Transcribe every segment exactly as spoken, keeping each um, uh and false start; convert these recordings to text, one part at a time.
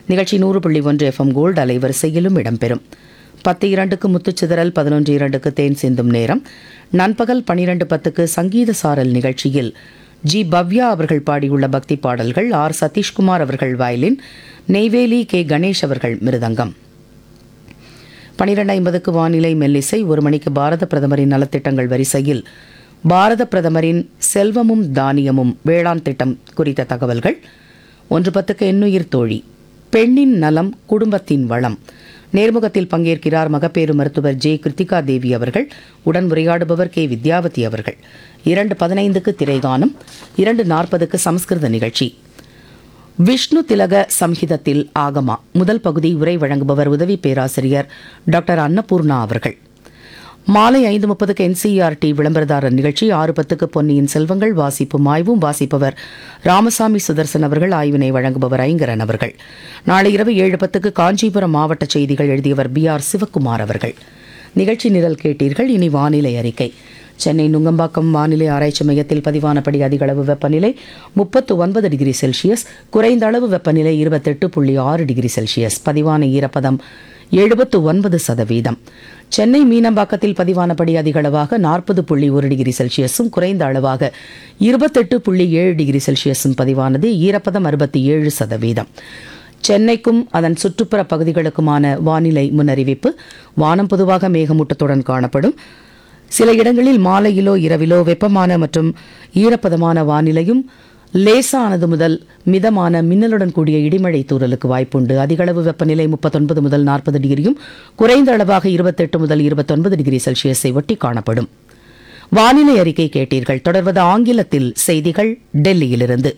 நிகழ்ச்சி நூறு புள்ளி ஒன்று எஃப்எம் கோல்டு அலைவரிசையிலும் இடம்பெறும். பத்து இரண்டுக்கு முத்துச்சிதறல், பதினொன்று இரண்டுக்கு தேன் சிந்தும் நேரம். நண்பகல் பனிரெண்டு பத்துக்கு சங்கீத சாரல் நிகழ்ச்சியில் ஜி பவ்யா அவர்கள் பாடியுள்ள பக்தி பாடல்கள், ஆர் சதீஷ்குமார் அவர்கள் வயலின், நெய்வேலி கே கணேஷ் அவர்கள் மிருதங்கம். பனிரெண்டு ஐம்பதுக்கு வானிலை மெல்லிசை. ஒரு மணிக்கு பாரத பிரதமரின் நலத்திட்டங்கள் வரிசையில் பாரத பிரதமரின் செல்வமும் தானியமும் வேளாண் திட்டம் குறித்த தகவல்கள். ஒன்று பத்துக்கு எண்ணுயிர் தோழி, பெண்ணின் நலம் குடும்பத்தின் வளம். நேர்முகத்தில் பங்கேற்கிறார் மகப்பேறு மருத்துவர் ஜே கிருத்திகா தேவி அவர்கள். உடன் உரையாடுபவர் கே வித்யாவதி அவர்கள். இரண்டு பதினைந்துக்கு திரைகானம். இரண்டு நாற்பதுக்கு சமஸ்கிருத நிகழ்ச்சி. விஷ்ணு திலக சம்ஹிதத்தில் ஆகமா முதல் பகுதி உரை வழங்குபவர் உதவி பேராசிரியர் டாக்டர் அன்னபூர்ணா அவர்கள். மாலை ஐந்து முப்பதுக்கு என்சிஆர்டி விளம்பரதாரர் நிகழ்ச்சி. ஆறு பத்துக்கு பொன்னியின் செல்வங்கள் வாசிப்பும் ஆய்வும். வாசிப்பவர் ராமசாமி சுதர்சன் அவர்கள். ஆய்வினை வழங்குபவர் ஐங்கரன் அவர்கள். நாளை இரவு ஏழு பத்துக்கு காஞ்சிபுரம் மாவட்ட செய்திகள் எழுதியவர் பி ஆர் சிவக்குமார் அவர்கள். நிகழ்ச்சி நிரல் கேட்டீர்கள். இனி வானிலை அறிக்கை. சென்னை நுங்கம்பாக்கம் வானிலை ஆராய்ச்சி மையத்தில் பதிவானபடி அதிகளவு வெப்பநிலை முப்பத்து ஒன்பது டிகிரி செல்சியஸ், குறைந்த அளவு வெப்பநிலை இருபத்தெட்டு புள்ளி ஆறு டிகிரி செல்சியஸ். பதிவான ஈரப்பதம் எழுபத்து ஒன்பது சதவீதம். சென்னை மீனம்பாக்கத்தில் பதிவானபடி அதிகளவாக நாற்பது புள்ளி ஒரு டிகிரி செல்சியஸும், குறைந்த அளவாக இருபத்தெட்டு புள்ளி ஏழு டிகிரி செல்சியஸும் பதிவானது. ஈரப்பதம் அறுபத்தி ஏழு சதவீதம். சென்னைக்கும் அதன் சுற்றுப்புற பகுதிகளுக்குமான வானிலை முன்னறிவிப்பு. வானம் பொதுவாக மேகமூட்டத்துடன் காணப்படும். சில இடங்களில் மாலையிலோ இரவிலோ வெப்பமான மற்றும் ஈரப்பதமான வானிலையும், லேசானது முதல் மிதமான மின்னலுடன் கூடிய இடிமழை தூறலுக்கு வாய்ப்புண்டு. அதிகளவு வெப்பநிலை முப்பத்தொன்பது முதல் நாற்பது டிகிரியும், குறைந்த அளவாக இருபத்தெட்டு முதல் இருபத்தொன்பது டிகிரி செல்சியஸை ஒட்டி காணப்படும். வானிலை அறிக்கை கேட்டீர்கள். தொடர்வது ஆங்கிலத்தில் செய்திகள் டெல்லியிலிருந்து.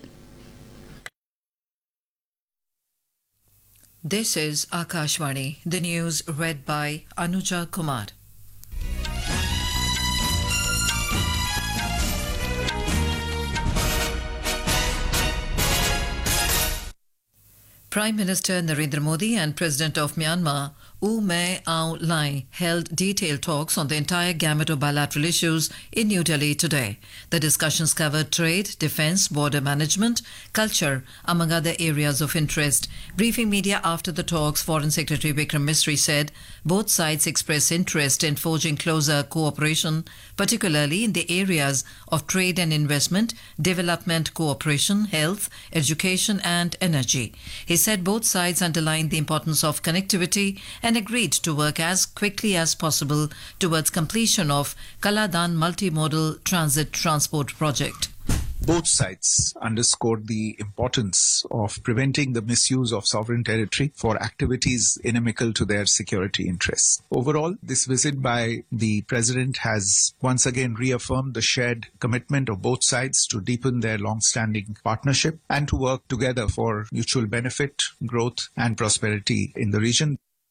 This is Akashvani. The news read by Anuja Kumar. Prime Minister Narendra Modi and President of Myanmar, U Min Aung Hlaing, held detailed talks on the entire gamut of bilateral issues in New Delhi today. The discussions covered trade, defence, border management, culture, among other areas of interest. Briefing media after the talks, Foreign Secretary Vikram Misri said both sides expressed interest in forging closer cooperation, particularly in the areas of trade and investment, development cooperation, health, education and energy. He said both sides underlined the importance of connectivity and agreed to work as quickly as possible towards completion of Kaladan multimodal transit transport project. Both sides underscored the importance of preventing the misuse of sovereign territory for activities inimical to their security interests. Overall, this visit by the President has once again reaffirmed the shared commitment of both sides to deepen their long-standing partnership and to work together for mutual benefit, growth and prosperity in the region.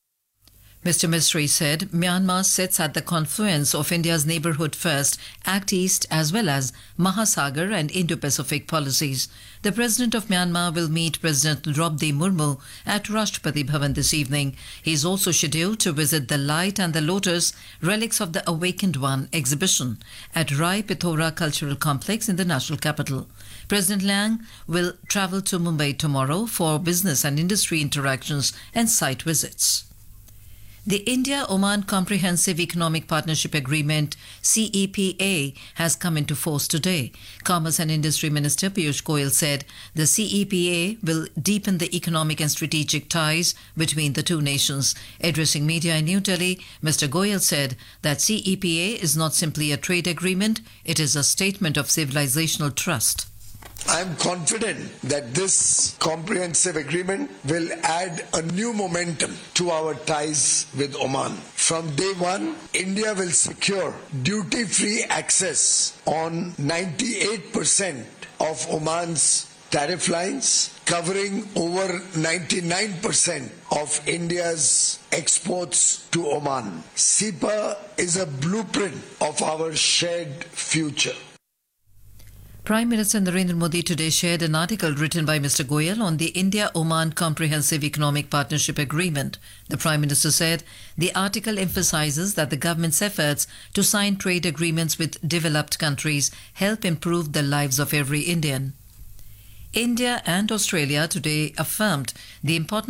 Mister Misri said Myanmar sits at the confluence of India's neighbourhood first, Act East as well as Mahasagar and Indo-Pacific policies. The President of Myanmar will meet President Draupadi Murmu at Rashtrapati Bhavan this evening. He is also scheduled to visit the Light and the Lotus Relics of the Awakened One exhibition at Rai Pithora Cultural Complex in the national capital. President Liang will travel to Mumbai tomorrow for business and industry interactions and site visits. The India-Oman Comprehensive Economic Partnership Agreement, C E P A, has come into force today. Commerce and Industry Minister Piyush Goyal said the C E P A will deepen the economic and strategic ties between the two nations. Addressing media in New Delhi, Mister Goyal said that C E P A is not simply a trade agreement, it is a statement of civilizational trust. I am confident that this comprehensive agreement will add a new momentum to our ties with Oman. From day one, India will secure duty-free access on ninety-eight percent of Oman's tariff lines, covering over ninety-nine percent of India's exports to Oman. C E P A is a blueprint of our shared future. Prime Minister Narendra Modi today shared an article written by Mister Goyal on the India-Oman Comprehensive Economic Partnership Agreement. The Prime Minister said the article emphasizes that the government's efforts to sign trade agreements with developed countries help improve the lives of every Indian. India and Australia today affirmed the importance